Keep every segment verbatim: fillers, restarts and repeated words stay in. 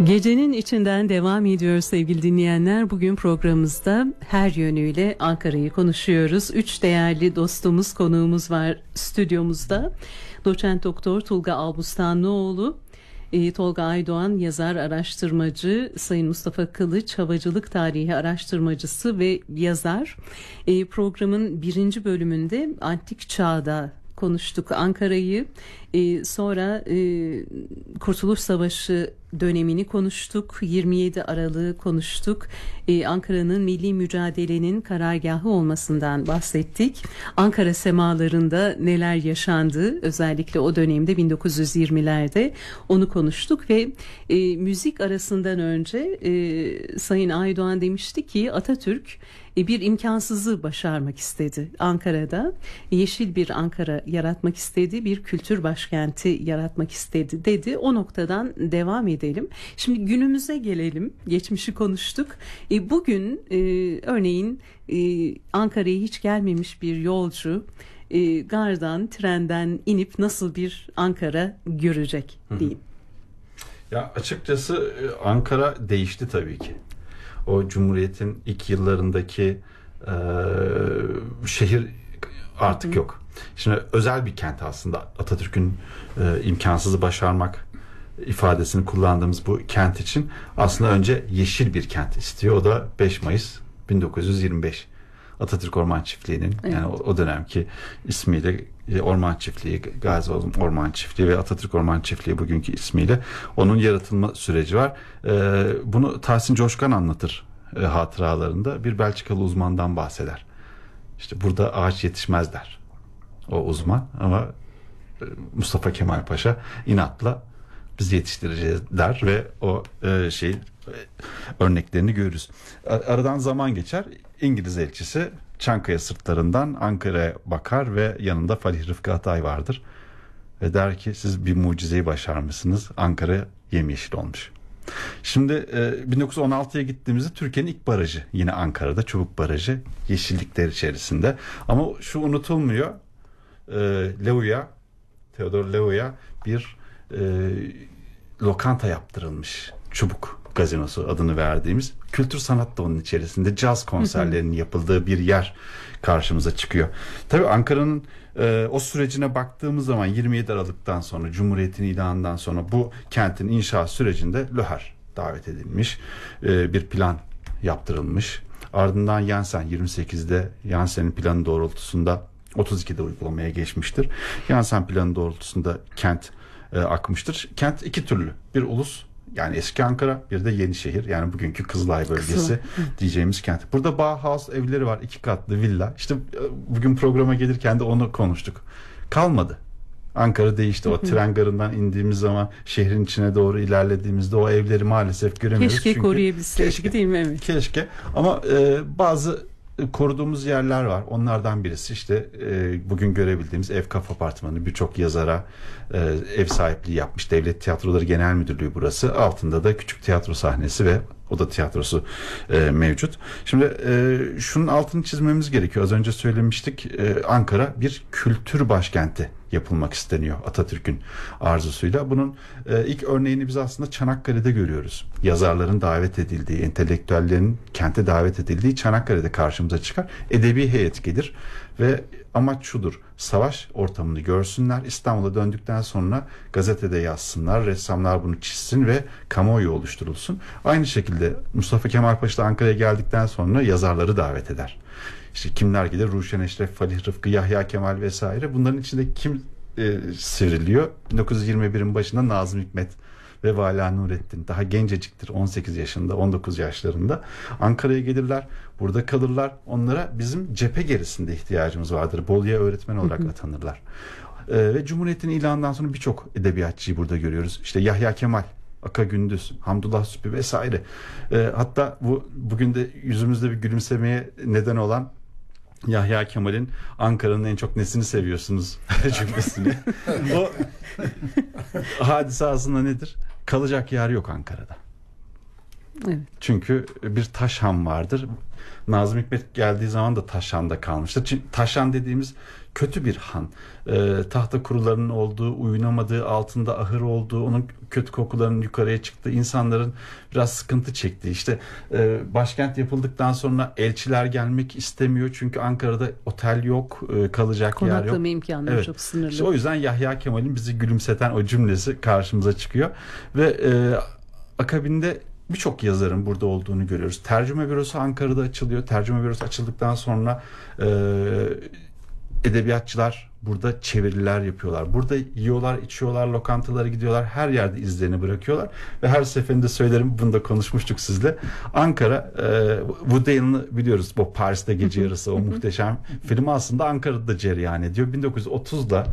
Gecenin içinden devam ediyor sevgili dinleyenler. Bugün programımızda her yönüyle Ankara'yı konuşuyoruz. Üç değerli dostumuz, konuğumuz var stüdyomuzda. Doçent Doktor Tulga Albustanlıoğlu, e, Tolga Aydoğan yazar, araştırmacı, Sayın Mustafa Kılıç havacılık tarihi araştırmacısı ve yazar. E, programın birinci bölümünde antik çağda konuştuk Ankara'yı, ee, sonra e, Kurtuluş Savaşı dönemini konuştuk, yirmi yedi Aralık'ı konuştuk, ee, Ankara'nın milli mücadelenin karargahı olmasından bahsettik. Ankara semalarında neler yaşandı, özellikle o dönemde bin dokuz yüz yirmilerde onu konuştuk ve e, müzik arasından önce e, Sayın Aydoğan demişti ki Atatürk bir imkansızı başarmak istedi Ankara'da. Yeşil bir Ankara yaratmak istedi, bir kültür başkenti yaratmak istedi dedi. O noktadan devam edelim. Şimdi günümüze gelelim. Geçmişi konuştuk. E, bugün e, örneğin e, Ankara'ya hiç gelmemiş bir yolcu e, gardan, trenden inip nasıl bir Ankara görecek diyeyim. Ya açıkçası Ankara değişti tabii ki. O Cumhuriyet'in ilk yıllarındaki e, şehir artık Hı. yok. Şimdi özel bir kent aslında Atatürk'ün e, imkansızı başarmak ifadesini kullandığımız bu kent için aslında önce yeşil bir kent istiyor. O da beş Mayıs bin dokuz yüz yirmi beş Atatürk Orman Çiftliği'nin evet. yani o, o dönemki ismiyle Orman Çiftliği, Gazi Orman Çiftliği ve Atatürk Orman Çiftliği bugünkü ismiyle onun yaratılma süreci var. Ee, bunu Tahsin Coşkan anlatır e, hatıralarında. Bir Belçikalı uzmandan bahseder. İşte burada ağaç yetişmez der o uzman ama e, Mustafa Kemal Paşa inatla biz yetiştireceğiz der ve o e, şey e, örneklerini görürüz. Aradan zaman geçer. İngiliz elçisi Çankaya sırtlarından Ankara'ya bakar ve yanında Falih Rıfkı Atay vardır. Ve der ki siz bir mucizeyi başarmışsınız. Ankara yemyeşil olmuş. Şimdi e, bin dokuz yüz on altıya gittiğimizde Türkiye'nin ilk barajı yine Ankara'da, Çubuk Barajı, yeşillikler içerisinde. Ama şu unutulmuyor. E, Leu'ya, Theodor Leu'ya bir e, lokanta yaptırılmış. Çubuk Gazinosu adını verdiğimiz, kültür sanat da onun içerisinde, caz konserlerinin yapıldığı bir yer karşımıza çıkıyor. Tabii Ankara'nın e, o sürecine baktığımız zaman yirmi yedi Aralık'tan sonra, Cumhuriyet'in ilanından sonra bu kentin inşa sürecinde Löher davet edilmiş, e, bir plan yaptırılmış. Ardından Yansen yirmi sekizde Yansen'in planı doğrultusunda otuz ikide uygulamaya geçmiştir. Yansen planı doğrultusunda kent e, akmıştır. Kent iki türlü, bir ulus, yani eski Ankara, bir de Yenişehir, yani bugünkü Kızılay bölgesi Kızılay. diyeceğimiz kent. Burada Bauhaus evleri var, iki katlı villa. İşte bugün programa gelirken de onu konuştuk. Kalmadı. Ankara değişti. O tren garından indiğimiz zaman şehrin içine doğru ilerlediğimizde o evleri maalesef göremiyoruz. Keşke çünkü koruyabilsek. Keşke değil mi? Evet. Keşke. Ama e, bazı koruduğumuz yerler var. Onlardan birisi işte e, bugün görebildiğimiz Evkaf Apartmanı. Birçok yazara e, ev sahipliği yapmış. Devlet Tiyatroları Genel Müdürlüğü burası. Altında da küçük tiyatro sahnesi ve oda tiyatrosu e, mevcut. Şimdi e, şunun altını çizmemiz gerekiyor. Az önce söylemiştik. E, Ankara bir kültür başkenti yapılmak isteniyor Atatürk'ün arzusuyla. Bunun e, ilk örneğini biz aslında Çanakkale'de görüyoruz. Yazarların davet edildiği, entelektüellerin kente davet edildiği Çanakkale'de karşımıza çıkar. Edebi heyet gelir ve amaç şudur: savaş ortamını görsünler, İstanbul'a döndükten sonra gazetede yazsınlar, ressamlar bunu çizsin ve kamuoyu oluşturulsun. Aynı şekilde Mustafa Kemal Paşa da Ankara'ya geldikten sonra yazarları davet eder. İşte kimler gelir? Ruşen Eşref, Falih Rıfkı, Yahya Kemal vesaire. Bunların içinde kim e, sivriliyor? bin dokuz yüz yirmi birin başında Nazım Hikmet ve Vala Nurettin. Daha genceciktir, on sekiz yaşında, on dokuz yaşlarında. Ankara'ya gelirler, burada kalırlar. Onlara bizim cephe gerisinde ihtiyacımız vardır. Bolu'ya öğretmen olarak hı hı. atanırlar. E, ve Cumhuriyet'in ilanından sonra birçok edebiyatçıyı burada görüyoruz. İşte Yahya Kemal, Aka Gündüz, Hamdullah Sübhi vesaire. E, hatta bu bugün de yüzümüzde bir gülümsemeye neden olan Yahya Kemal'in Ankara'nın en çok nesini seviyorsunuz cümlesini. O hadise aslında nedir? Kalacak yer yok Ankara'da. Evet. Çünkü bir Taşhan vardır. Nazım Hikmet geldiği zaman da Taşhan'da kalmıştır. Çünkü Taşhan dediğimiz kötü bir han. E, tahta kurularının olduğu, uyunamadığı, altında ahır olduğu, onun kötü kokularının yukarıya çıktığı, insanların biraz sıkıntı çektiği. İşte e, başkent yapıldıktan sonra elçiler gelmek istemiyor çünkü Ankara'da otel yok, e, kalacak yer yok. Konaklama imkanları Evet. çok sınırlı. İşte o yüzden Yahya Kemal'in bizi gülümseten o cümlesi karşımıza çıkıyor ve e, akabinde birçok yazarın burada olduğunu görüyoruz. Tercüme bürosu Ankara'da açılıyor. Tercüme bürosu açıldıktan sonra e, edebiyatçılar burada çeviriler yapıyorlar. Burada yiyorlar, içiyorlar, lokantalara gidiyorlar. Her yerde izlerini bırakıyorlar. Ve her seferinde söylerim, bunu da konuşmuştuk sizle. Ankara, e, Woody Allen'ı biliyoruz. Bu Paris'te Gece Yarısı, o muhteşem filmi aslında Ankara'da cereyan ediyor. bin dokuz yüz otuzla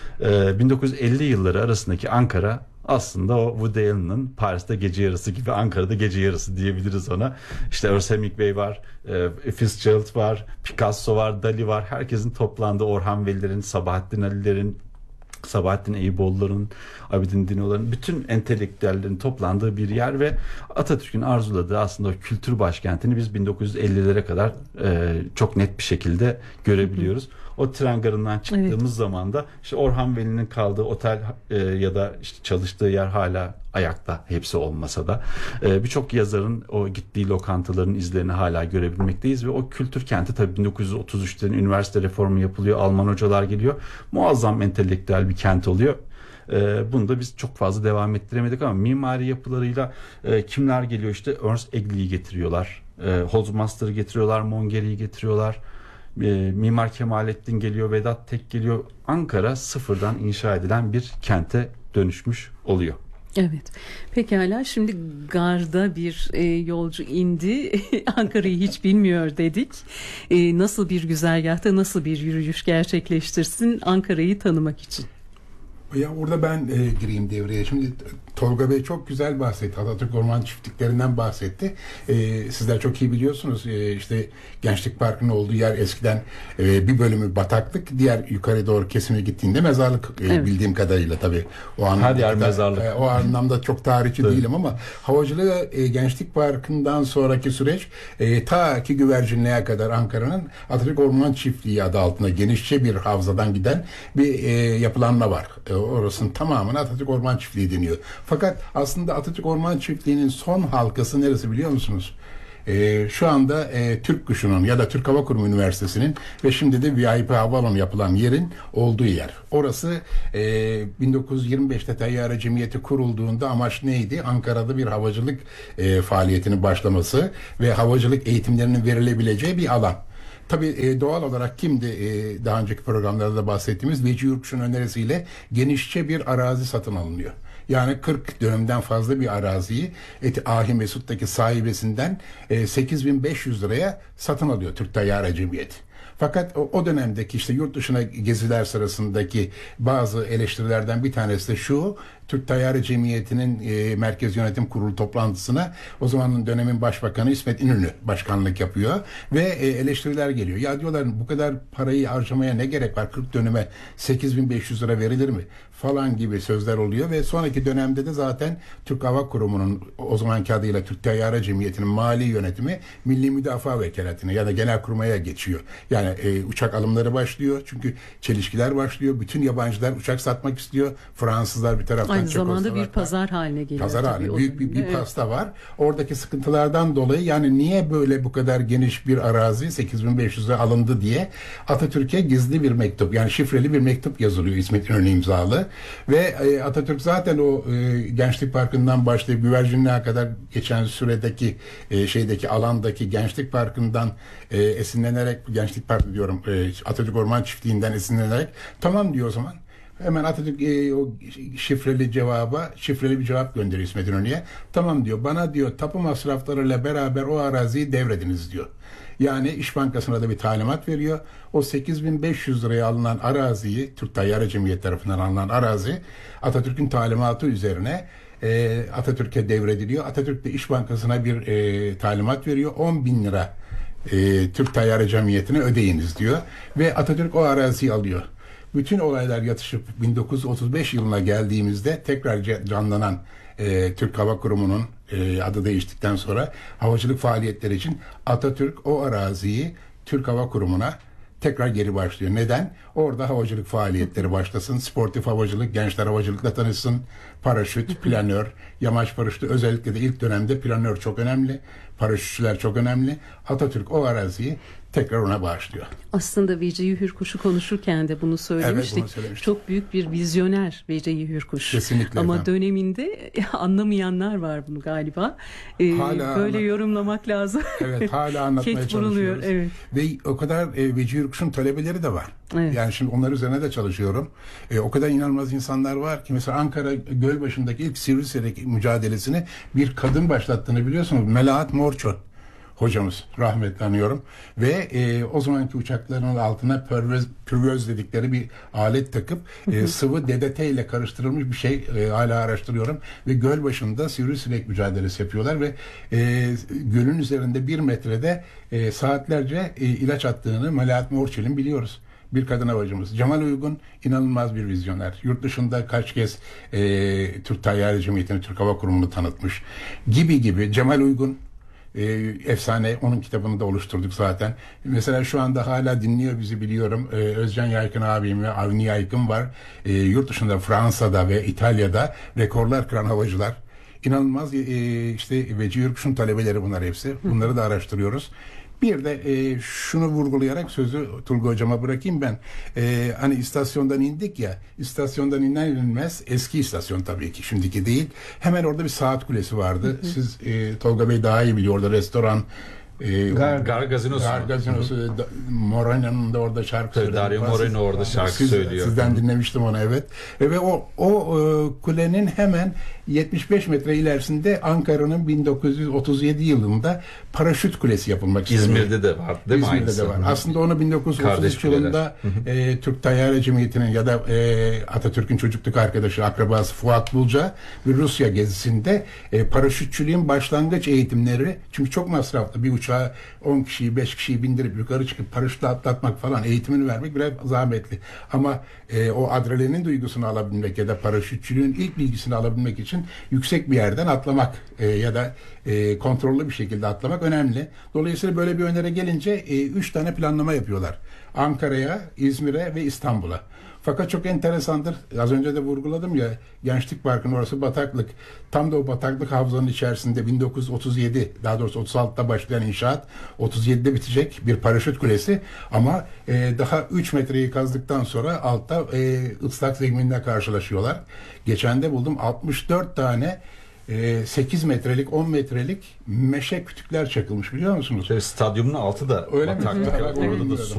e, bin dokuz yüz elli yılları arasındaki Ankara aslında o Woody Allen'ın Paris'te Gece Yarısı gibi Ankara'da Gece Yarısı diyebiliriz ona. İşte Ernest Hemingway var, e, Fitzgerald var, Picasso var, Dali var. Herkesin toplandığı, Orhan Veli'lerin, Sabahattin Ali'lerin, Sabahattin Eyüboğulları'nın, Abidin Dinoğulları'nın, bütün entelektüellerin toplandığı bir yer ve Atatürk'ün arzuladığı aslında o kültür başkentini biz bin dokuz yüz ellilere kadar e, çok net bir şekilde görebiliyoruz. O tren garından çıktığımız evet. zaman da işte Orhan Veli'nin kaldığı otel e, ya da işte çalıştığı yer hala ayakta, hepsi olmasa da e, birçok yazarın o gittiği lokantaların izlerini hala görebilmekteyiz ve o kültür kenti tabii bin dokuz yüz otuz üçte üniversite reformu yapılıyor, Alman hocalar geliyor, muazzam entelektüel bir kent oluyor. E, bunu da biz çok fazla devam ettiremedik ama mimari yapılarıyla e, kimler geliyor, işte Ernst Egli'yi getiriyorlar, e, Hozmaster'ı getiriyorlar, Mongeri'yi getiriyorlar. Mimar Kemalettin geliyor, Vedat Tek geliyor. Ankara sıfırdan inşa edilen bir kente dönüşmüş oluyor. Evet. Pekala, şimdi garda bir e, yolcu indi. Ankara'yı hiç bilmiyor dedik. E, nasıl bir güzergahta nasıl bir yürüyüş gerçekleştirsin Ankara'yı tanımak için? Ya orada ben e, gireyim devreye. Şimdi Tolga Bey çok güzel bahsetti. Atatürk Orman Çiftliklerinden bahsetti. E, sizler çok iyi biliyorsunuz. E, işte Gençlik Parkı'nın olduğu yer eskiden e, bir bölümü bataklık, diğer yukarı doğru kesime gittiğinde mezarlık e, evet. bildiğim kadarıyla tabii. O Her yer da, mezarlık. E, o anlamda çok tarihçi değilim ama havacılığı e, Gençlik Parkı'ndan sonraki süreç e, ta ki Güvercinliğe kadar Ankara'nın Atatürk Orman Çiftliği adı altında genişçe bir havzadan giden bir e, yapılanma var. E, orasının tamamına Atatürk Orman Çiftliği deniyor. Fakat aslında Atatürk Orman Çiftliği'nin son halkası neresi biliyor musunuz? Ee, şu anda e, Türk Kuşu'nun ya da Türk Hava Kurumu Üniversitesi'nin ve şimdi de V I P Havaalanı yapılan yerin olduğu yer. Orası e, bin dokuz yüz yirmi beşte Tayyare Cemiyeti kurulduğunda amaç neydi? Ankara'da bir havacılık e, faaliyetinin başlaması ve havacılık eğitimlerinin verilebileceği bir alan. Tabii e, doğal olarak kimdi e, daha önceki programlarda da bahsettiğimiz Veci Yurkuş'un önerisiyle genişçe bir arazi satın alınıyor. Yani kırk dönümden fazla bir araziyi Eti Ahi Mesut'taki sahibesinden e, sekiz bin beş yüz liraya satın alıyor Türk Tayyare Cemiyeti. Fakat o, o dönemdeki işte yurt dışına geziler sırasındaki bazı eleştirilerden bir tanesi de şu: Türk Tayyare Cemiyeti'nin e, Merkez Yönetim Kurulu toplantısına o zamanın dönemin Başbakanı İsmet İnönü başkanlık yapıyor ve e, eleştiriler geliyor. Ya diyorlar, bu kadar parayı harcamaya ne gerek var? kırk dönüme sekiz bin beş yüz lira verilir mi? Falan gibi sözler oluyor ve sonraki dönemde de zaten Türk Hava Kurumu'nun o zamanki adıyla Türk Tayyare Cemiyeti'nin mali yönetimi Milli Müdafaa Vekalatı'na ya da Genelkurmay'a geçiyor. Yani e, uçak alımları başlıyor çünkü çelişkiler başlıyor. Bütün yabancılar uçak satmak istiyor. Fransızlar bir taraftan, aynı zamanda bir pazar haline geliyor. Pazar haline. Büyük bir, bir evet. pasta var. Oradaki sıkıntılardan dolayı yani niye böyle bu kadar geniş bir arazi sekiz bin beş yüze alındı diye Atatürk'e gizli bir mektup, yani şifreli bir mektup yazılıyor İsmet İnönü imzalı. Ve e, Atatürk zaten o e, Gençlik Parkı'ndan başlayıp Güvercinliğe kadar geçen süredeki e, şeydeki alandaki Gençlik Parkı'ndan e, esinlenerek, Gençlik Parkı diyorum, e, Atatürk Orman Çiftliği'nden esinlenerek tamam diyor o zaman. Hemen Atatürk e, o şifreli cevaba, şifreli bir cevap gönderiyor İsmet İnönü'ye. Tamam diyor, bana diyor tapu masraflarıyla beraber o araziyi devrediniz diyor. Yani İş Bankası'na da bir talimat veriyor. O sekiz bin beş yüz liraya alınan araziyi, Türk Tayyare Cemiyeti tarafından alınan arazi Atatürk'ün talimatı üzerine e, Atatürk'e devrediliyor. Atatürk de İş Bankası'na bir e, talimat veriyor. on bin lira e, Türk Tayyare Cemiyeti'ne ödeyiniz diyor. Ve Atatürk o araziyi alıyor. Bütün olaylar yatışıp bin dokuz yüz otuz beş yılına geldiğimizde tekrar canlanan e, Türk Hava Kurumu'nun e, adı değiştikten sonra havacılık faaliyetleri için Atatürk o araziyi Türk Hava Kurumu'na tekrar geri başlıyor. Neden? Orada havacılık faaliyetleri başlasın. Sportif havacılık, gençler havacılıkla tanışsın. Paraşüt, planör, yamaç paraşütü, özellikle de ilk dönemde planör çok önemli. Paraşütçüler çok önemli. Atatürk o araziyi tekrar ona bağışlıyor. Aslında Vecihi Hürkuş'u konuşurken de bunu söylemiştik. Evet, bunu söylemiştik. Çok büyük bir vizyoner Vecihi Hürkuş. Kesinlikle Ama efendim. döneminde anlamayanlar var bunu galiba. Ee, Hala böyle anlat- yorumlamak lazım. Evet, hala anlatmaya Ket vuruluyor, çalışıyoruz. evet. Ve o kadar e, Vecihi Hürkuş'un talebeleri de var. Evet. Yani şimdi onlar üzerine de çalışıyorum. E, o kadar inanılmaz insanlar var ki mesela Ankara Gölbaşı'ndaki ilk Sivrisinek mücadelesini bir kadın başlattığını biliyorsunuz. Melahat Morço hocamız, rahmetli anıyorum. Ve e, o zamanki uçakların altına pürvöz, pürvöz dedikleri bir alet takıp e, sıvı D D T ile karıştırılmış bir şey e, hala araştırıyorum. Ve göl başında sivrisinek mücadelesi yapıyorlar ve e, gölün üzerinde bir metrede e, saatlerce e, ilaç attığını Melahat Morçel'in biliyoruz. Bir kadın havacımız. Cemal Uygun inanılmaz bir vizyoner. Yurt dışında kaç kez e, Türk Tayyare Cemiyeti'ni, Türk Hava Kurumu'nu tanıtmış. Gibi gibi. Cemal Uygun e, efsane. Onun kitabını da oluşturduk zaten. Mesela şu anda hala dinliyor bizi biliyorum. E, Özcan Yaykın abim ve Avni Yaykın var. E, yurt dışında Fransa'da ve İtalya'da rekorlar kıran havacılar. İnanılmaz e, işte Vecihi Hürkuş'un talebeleri bunlar hepsi. Bunları da araştırıyoruz. Bir de e, şunu vurgulayarak sözü Tulga hocama bırakayım ben. E, hani istasyondan indik ya, istasyondan iner inmez, eski istasyon tabii ki, şimdiki değil. Hemen orada bir saat kulesi vardı. Hı hı. Siz e, Tolga Bey daha iyi biliyor, orada restoran. E, Gar, Gar Gazinosu. Gar Gazinosu. Da, Moreno'nun da orada şarkı söylüyor. Dario Moreno orada şarkı Siz, söylüyor. Sizden dinlemiştim onu, evet. E, ve o, o e, kulenin hemen yetmiş beş metre ilerisinde Ankara'nın bin dokuz yüz otuz yedi yılında paraşüt kulesi yapılmak isteniyor. İzmir'de de var değil mi? İzmir'de Aynısı. de var. Aslında onu bin dokuz yüz otuz üç yılında e, Türk Tayyare Cemiyeti'nin ya da e, Atatürk'ün çocukluk arkadaşı, akrabası Fuat Bulca bir Rusya gezisinde e, paraşütçülüğün başlangıç eğitimleri, çünkü çok masraflı, bir uçağa on kişiyi beş kişiyi bindirip yukarı çıkıp paraşütle atlatmak falan, eğitimini vermek biraz zahmetli. Ama e, o adrenalin duygusunu alabilmek ya da paraşütçülüğün ilk bilgisini alabilmek için yüksek bir yerden atlamak e, ya da e, kontrollü bir şekilde atlamak önemli. Dolayısıyla böyle bir öneri gelince e, üç tane planlama yapıyorlar. Ankara'ya, İzmir'e ve İstanbul'a. Fakat çok enteresandır. Az önce de vurguladım ya, Gençlik Parkı'nın orası bataklık. Tam da o bataklık havzanın içerisinde bin dokuz yüz otuz yedi, daha doğrusu otuz altıda başlayan inşaat otuz yedide bitecek bir paraşüt kulesi. Ama e, daha üç metreyi kazdıktan sonra altta e, ıslak zeminle karşılaşıyorlar. Geçen de buldum altmış dört tane sekiz metrelik, on metrelik meşe kütükler çakılmış, biliyor musunuz? Şey, stadyumun altı da öyle mi? bataklık. Orada da su